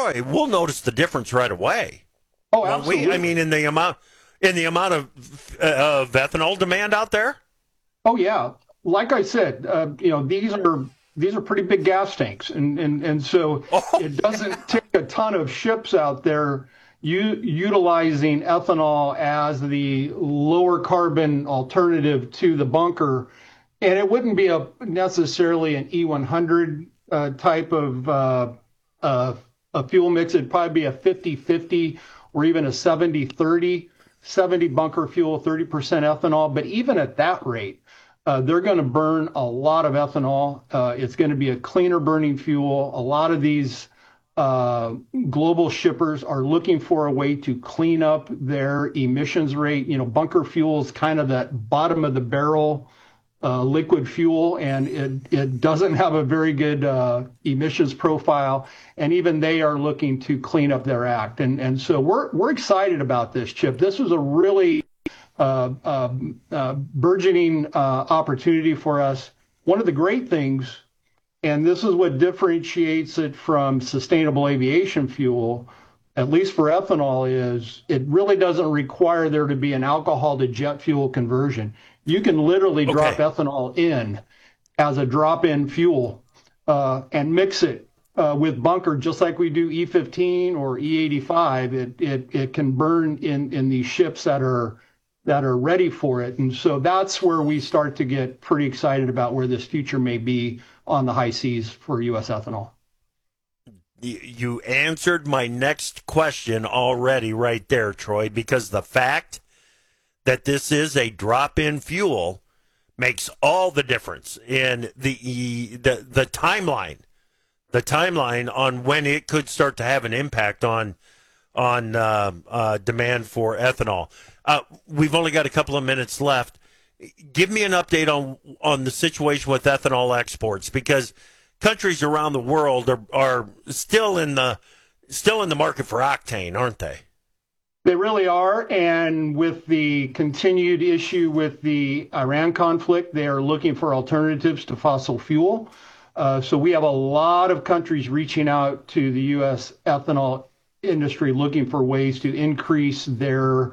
Troy, we'll notice the difference right away. Oh, absolutely. In the amount of ethanol demand out there. Oh yeah, like I said, these are pretty big gas tanks, and so it doesn't take a ton of ships out there utilizing ethanol as the lower carbon alternative to the bunker, and it wouldn't be necessarily an E100 type of a fuel mix. It'd probably be a 50-50 or even a 70-30, 70 bunker fuel, 30% ethanol. But even at that rate, they're going to burn a lot of ethanol. It's going to be a cleaner burning fuel. A lot of these global shippers are looking for a way to clean up their emissions rate. Bunker fuel is kind of that bottom of the barrel liquid fuel, and it doesn't have a very good emissions profile. And even they are looking to clean up their act. And so we're excited about this, Chip. This is a really burgeoning opportunity for us. One of the great things, and this is what differentiates it from sustainable aviation fuel, at least for ethanol, is it really doesn't require there to be an alcohol to jet fuel conversion. You can literally drop ethanol in as a drop-in fuel and mix it with bunker, just like we do E15 or E85. It can burn in these ships that are ready for it. And so that's where we start to get pretty excited about where this future may be on the high seas for U.S. ethanol. You answered my next question already right there, Troy, because the fact that this is a drop-in fuel makes all the difference in the timeline on when it could start to have an impact on demand for ethanol. We've only got a couple of minutes left. Give me an update on the situation with ethanol exports, because countries around the world are still in the market for octane, aren't they? They really are, and with the continued issue with the Iran conflict, they are looking for alternatives to fossil fuel. So we have a lot of countries reaching out to the U.S. ethanol industry looking for ways to increase their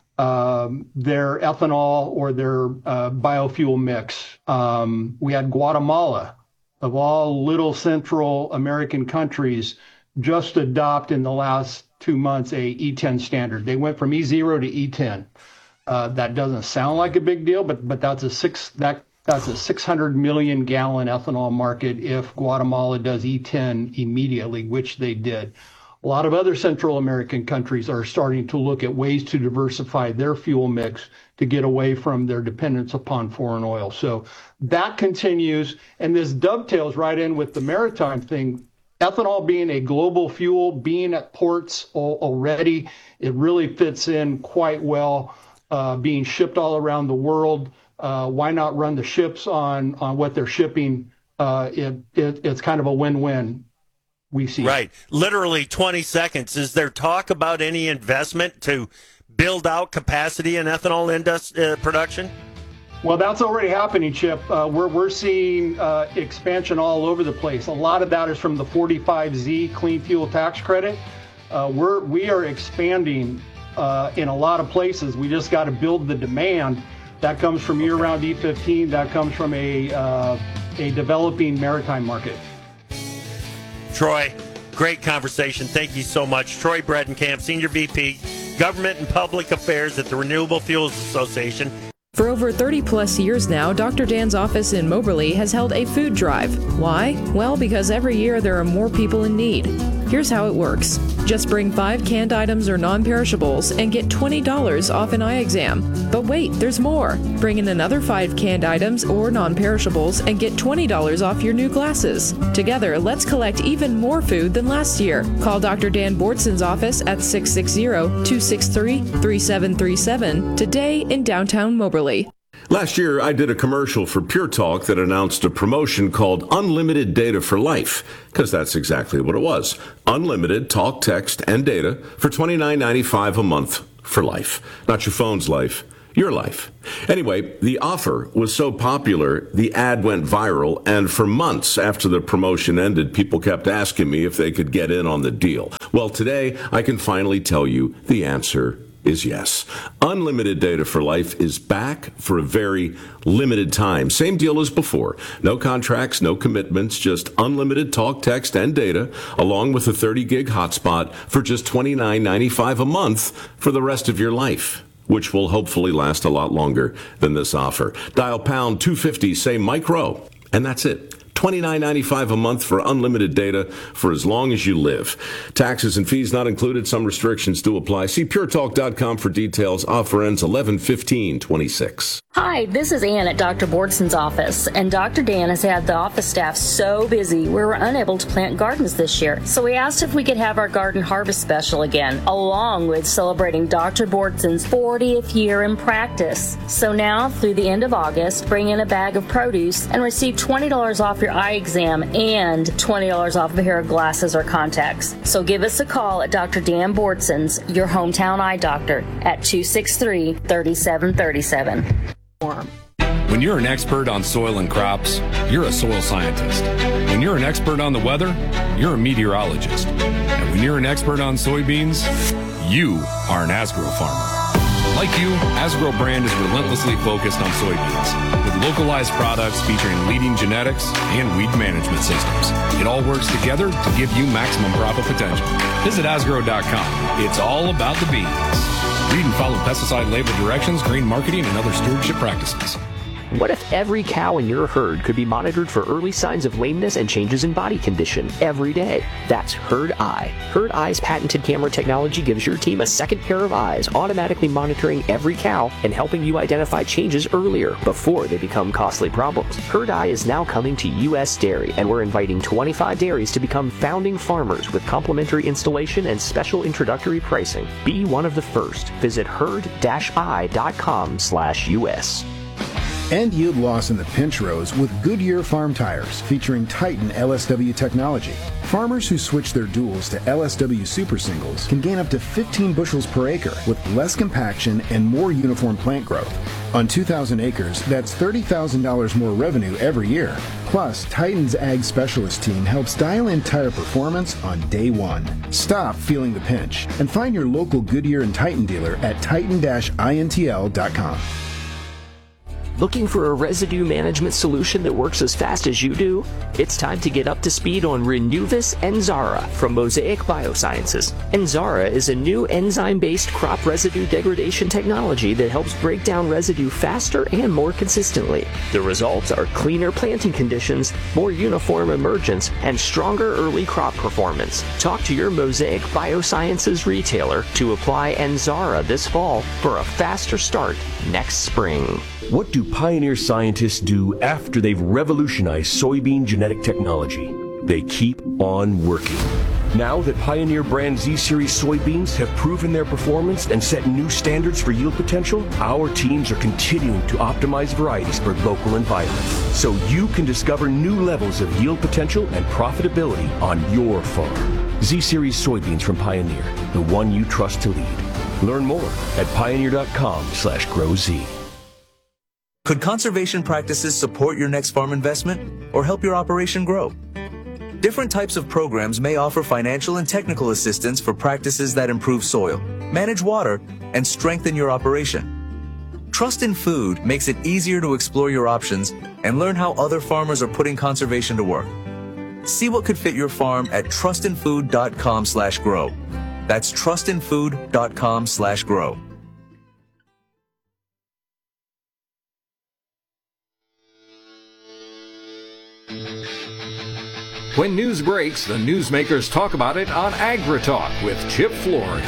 ethanol or their biofuel mix. We had Guatemala, of all little Central American countries, just adopt in the last 2 months a E10 standard. They went from E0 to E10. That doesn't sound like a big deal, but that's a 600 million gallon ethanol market if Guatemala does E10 immediately, which they did. A lot of other Central American countries are starting to look at ways to diversify their fuel mix to get away from their dependence upon foreign oil. So that continues, and this dovetails right in with the maritime thing. Ethanol being a global fuel, being at ports already, it really fits in quite well, being shipped all around the world. Why not run the ships on what they're shipping? It's kind of a win-win. We see. Right. Literally 20 seconds. Is there talk about any investment to build out capacity in ethanol production? Well, that's already happening, Chip. We're seeing expansion all over the place. A lot of that is from the 45Z clean fuel tax credit. We are expanding in a lot of places. We just got to build the demand. That comes from year-round E15. That comes from a developing maritime market. Troy, great conversation. Thank you so much. Troy Bredenkamp, Senior VP, Government and Public Affairs at the Renewable Fuels Association. For over 30-plus years now, Dr. Dan's office in Moberly has held a food drive. Why? Well, because every year there are more people in need. Here's how it works. Just bring 5 canned items or non-perishables and get $20 off an eye exam. But wait, there's more. Bring in another 5 canned items or non-perishables and get $20 off your new glasses. Together, let's collect even more food than last year. Call Dr. Dan Bordson's office at 660-263-3737 today in downtown Moberly. Last year, I did a commercial for Pure Talk that announced a promotion called Unlimited Data for Life, because that's exactly what it was. Unlimited talk, text, and data for $29.95 a month for life. Not your phone's life, your life. Anyway, the offer was so popular, the ad went viral, and for months after the promotion ended, people kept asking me if they could get in on the deal. Well, today I can finally tell you the answer is yes. Unlimited Data for Life is back for a very limited time. Same deal as before. No contracts, no commitments, just unlimited talk, text, and data, along with a 30-gig hotspot for just $29.95 a month for the rest of your life, which will hopefully last a lot longer than this offer. Dial pound 250, say micro, and that's it. $29.95 a month for unlimited data for as long as you live. Taxes and fees not included. Some restrictions do apply. See puretalk.com for details. Offer ends 11/15/26. Hi, this is Ann at Dr. Bordson's office, and Dr. Dan has had the office staff so busy we were unable to plant gardens this year. So we asked if we could have our garden harvest special again, along with celebrating Dr. Bordson's 40th year in practice. So now, through the end of August, bring in a bag of produce and receive $20 off your eye exam and $20 off a pair of glasses or contacts. So give us a call at Dr. Dan Bordson's, your hometown eye doctor, at 263-3737. When you're an expert on soil and crops, you're a soil scientist. When you're an expert on the weather, you're a meteorologist. And when you're an expert on soybeans, you are an Asgrow farmer. Like you, Asgrow brand is relentlessly focused on soybeans, with localized products featuring leading genetics and weed management systems. It all works together to give you maximum profit potential. Visit Asgrow.com. It's all about the beans. Read and follow pesticide label directions, green marketing, and other stewardship practices. What if every cow in your herd could be monitored for early signs of lameness and changes in body condition every day? That's Herd Eye. Herd Eye's patented camera technology gives your team a second pair of eyes, automatically monitoring every cow and helping you identify changes earlier before they become costly problems. Herd Eye is now coming to U.S. Dairy, and we're inviting 25 dairies to become founding farmers with complimentary installation and special introductory pricing. Be one of the first. Visit herd-i.com/US. End yield loss in the pinch rows with Goodyear farm tires featuring Titan LSW technology. Farmers who switch their duals to LSW Super Singles can gain up to 15 bushels per acre with less compaction and more uniform plant growth. On 2,000 acres, that's $30,000 more revenue every year. Plus, Titan's Ag Specialist team helps dial in tire performance on day one. Stop feeling the pinch and find your local Goodyear and Titan dealer at titan-intl.com. Looking for a residue management solution that works as fast as you do? It's time to get up to speed on Renuvus Enzara from Mosaic Biosciences. Enzara is a new enzyme-based crop residue degradation technology that helps break down residue faster and more consistently. The results are cleaner planting conditions, more uniform emergence, and stronger early crop performance. Talk to your Mosaic Biosciences retailer to apply Enzara this fall for a faster start next spring. What do Pioneer scientists do after they've revolutionized soybean genetic technology? They keep on working. Now that Pioneer brand Z-Series soybeans have proven their performance and set new standards for yield potential, our teams are continuing to optimize varieties for local environment, so you can discover new levels of yield potential and profitability on your farm. Z-Series soybeans from Pioneer, the one you trust to lead. Learn more at pioneer.com/growz. Could conservation practices support your next farm investment or help your operation grow? Different types of programs may offer financial and technical assistance for practices that improve soil, manage water, and strengthen your operation. Trust in Food makes it easier to explore your options and learn how other farmers are putting conservation to work. See what could fit your farm at trustinfood.com/grow. That's trustinfood.com/grow. When news breaks, the newsmakers talk about it on AgriTalk with Chip Flory.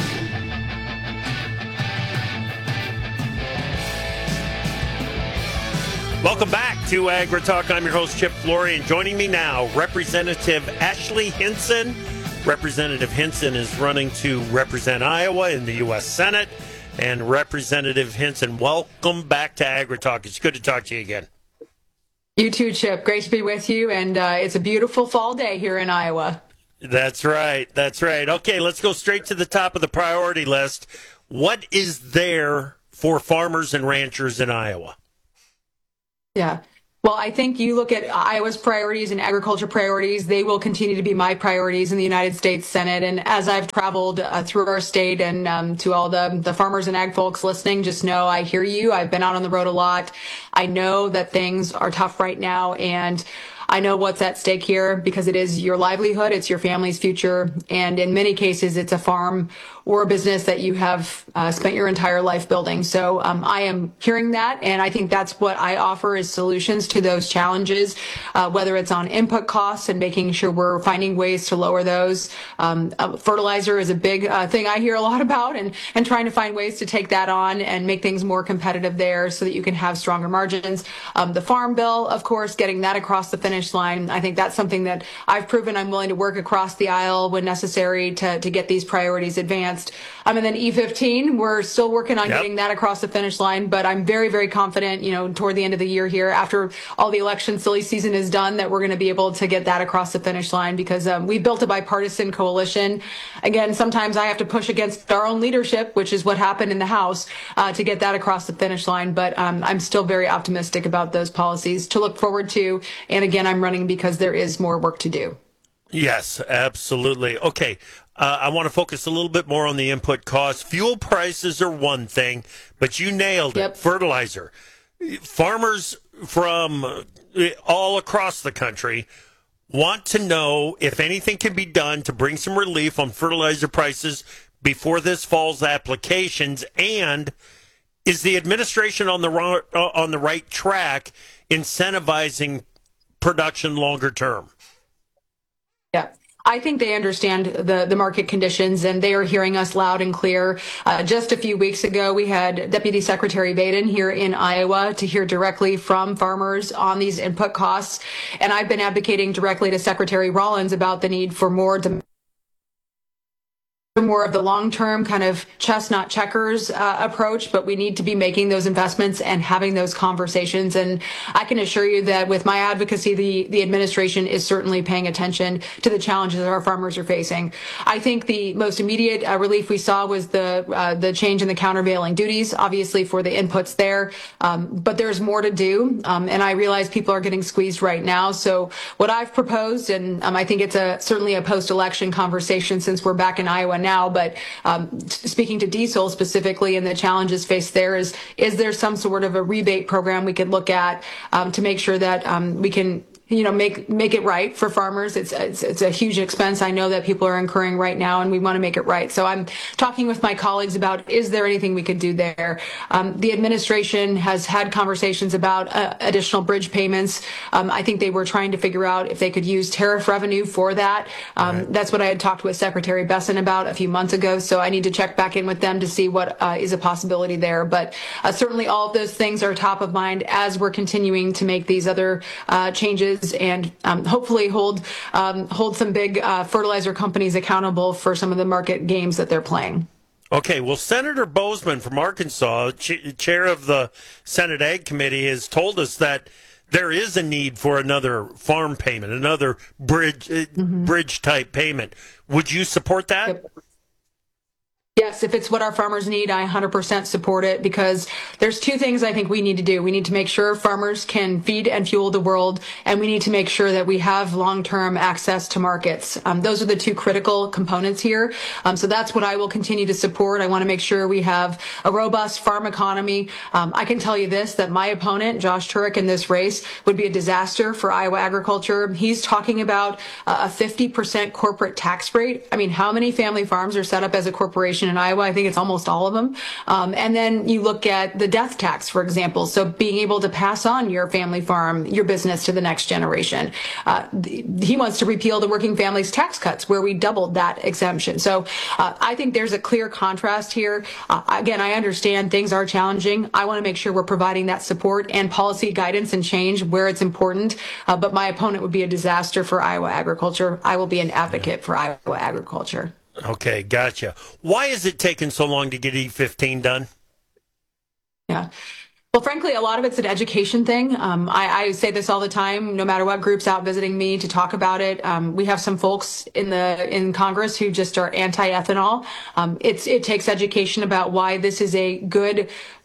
Welcome back to AgriTalk. I'm your host, Chip Flory, and joining me now, Representative Ashley Hinson. Representative Hinson is running to represent Iowa in the U.S. Senate. And Representative Hinson, welcome back to AgriTalk. It's good to talk to you again. You too, Chip. Great to be with you. And it's a beautiful fall day here in Iowa. That's right. That's right. Okay, let's go straight to the top of the priority list. What is there for farmers and ranchers in Iowa? Yeah. Well, I think you look at Iowa's priorities and agriculture priorities, they will continue to be my priorities in the United States Senate. And as I've traveled through our state and to all the farmers and ag folks listening, just know I hear you. I've been out on the road a lot. I know that things are tough right now, and I know what's at stake here because it is your livelihood, it's your family's future, and in many cases, it's a farm or a business that you have spent your entire life building. So I am hearing that, and I think that's what I offer is solutions to those challenges, whether it's on input costs and making sure we're finding ways to lower those. Fertilizer is a big thing I hear a lot about, and trying to find ways to take that on and make things more competitive there so that you can have stronger margins. The Farm Bill, of course, getting that across the finish line. I think that's something that I've proven I'm willing to work across the aisle when necessary to get these priorities advanced. And then E15, we're still working on getting that across the finish line, but I'm very, very confident, toward the end of the year here, after all the election silly season is done, that we're going to be able to get that across the finish line because we built a bipartisan coalition. Again, sometimes I have to push against our own leadership, which is what happened in the House, to get that across the finish line. But I'm still very optimistic about those policies to look forward to. And again, I'm running because there is more work to do. Yes, absolutely. Okay. I want to focus a little bit more on the input costs. Fuel prices are one thing, but you nailed it. Fertilizer. Farmers from all across the country want to know if anything can be done to bring some relief on fertilizer prices before this fall's applications, and is the administration on the right track incentivizing production longer term? Yeah. I think they understand the market conditions, and they are hearing us loud and clear. Just a few weeks ago, we had Deputy Secretary Baden here in Iowa to hear directly from farmers on these input costs. And I've been advocating directly to Secretary Rollins about the need for more of the long-term kind of chestnut checkers approach, but we need to be making those investments and having those conversations. And I can assure you that with my advocacy, the administration is certainly paying attention to the challenges that our farmers are facing. I think the most immediate relief we saw was the change in the countervailing duties, obviously for the inputs there. But there's more to do. And I realize people are getting squeezed right now. So what I've proposed, and I think it's certainly a post-election conversation since we're back in Iowa now, but speaking to diesel specifically and the challenges faced there, is there some sort of a rebate program we could look at to make sure that we can make it right for farmers? It's a huge expense I know that people are incurring right now, and we want to make it right. So I'm talking with my colleagues about, is there anything we could do there? The administration has had conversations about additional bridge payments. I think they were trying to figure out if they could use tariff revenue for that. That's what I had talked with Secretary Besson about a few months ago. So I need to check back in with them to see what is a possibility there. But certainly all of those things are top of mind as we're continuing to make these other changes and hopefully hold some big fertilizer companies accountable for some of the market games that they're playing. Okay, well, Senator Bozeman from Arkansas, chair of the Senate Ag Committee, has told us that there is a need for another farm payment, another bridge type payment. Would you support that? Yep. Yes, if it's what our farmers need, I 100% support it, because there's two things I think we need to do. We need to make sure farmers can feed and fuel the world, and we need to make sure that we have long-term access to markets. Those are the two critical components here. So that's what I will continue to support. I want to make sure we have a robust farm economy. I can tell you this, that my opponent, Josh Turek, in this race would be a disaster for Iowa agriculture. He's talking about a 50% corporate tax rate. I mean, how many family farms are set up as a corporation in Iowa? I think it's almost all of them. And then you look at the death tax, for example. So being able to pass on your family farm, your business to the next generation. He wants to repeal the working families tax cuts where we doubled that exemption. So I think there's a clear contrast here. Again, I understand things are challenging. I want to make sure we're providing that support and policy guidance and change where it's important. But my opponent would be a disaster for Iowa agriculture. I will be an advocate for Iowa agriculture. Okay, gotcha. Why is it taking so long to get E15 done? Yeah. Well, frankly, a lot of it's an education thing. I say this all the time, no matter what group's out visiting me to talk about it. We have some folks in Congress who just are anti-ethanol. It takes education about why this is a good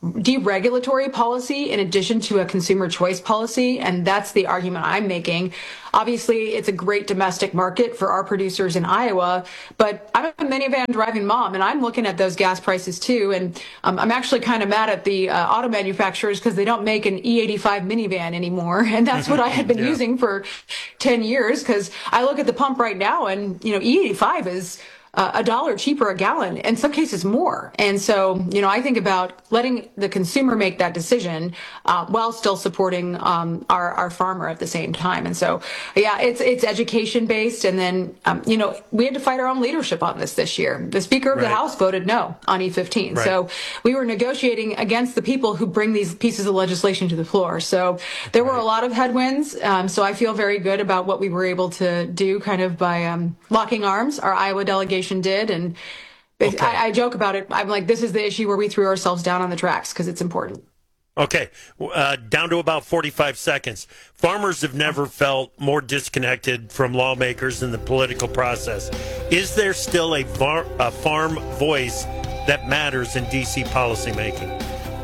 deregulatory policy in addition to a consumer choice policy, and that's the argument I'm making. Obviously, it's a great domestic market for our producers in Iowa, but I'm a minivan driving mom, and I'm looking at those gas prices too, and I'm actually kind of mad at the auto manufacturers because they don't make an E85 minivan anymore, and that's what I had been using for 10 years, because I look at the pump right now, and E85 is $1 cheaper a gallon, in some cases more. And so, I think about letting the consumer make that decision while still supporting our farmer at the same time. And so, yeah, it's education based. And then, we had to fight our own leadership on this year. The Speaker of the House voted no on E15. So we were negotiating against the people who bring these pieces of legislation to the floor. So there were a lot of headwinds. So I feel very good about what we were able to do kind of by locking arms. Our Iowa delegation did, and I joke about it. I'm like, this is the issue where we threw ourselves down on the tracks because it's important. Okay, down to about 45 seconds. Farmers have never felt more disconnected from lawmakers in the political process. Is there still a farm voice that matters in D.C. policymaking?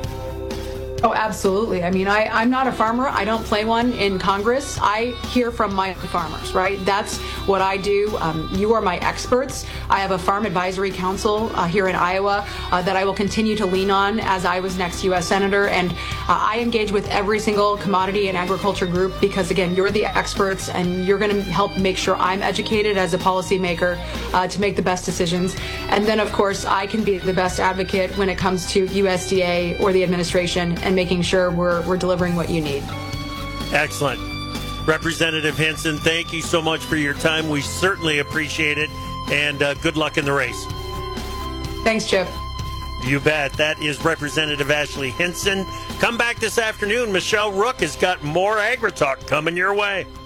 Oh, absolutely. I mean, I'm not a farmer. I don't play one in Congress. I hear from my farmers, right? That's what I do. You are my experts. I have a farm advisory council here in Iowa that I will continue to lean on as I was next U.S. Senator. And I engage with every single commodity and agriculture group because, again, you're the experts and you're going to help make sure I'm educated as a policymaker to make the best decisions. And then, of course, I can be the best advocate when it comes to USDA or the administration and making sure we're delivering what you need. Excellent. Representative Hinson, thank you so much for your time. We certainly appreciate it, and good luck in the race. Thanks, Chip. You bet. That is Representative Ashley Hinson. Come back this afternoon. Michelle Rook has got more AgriTalk coming your way.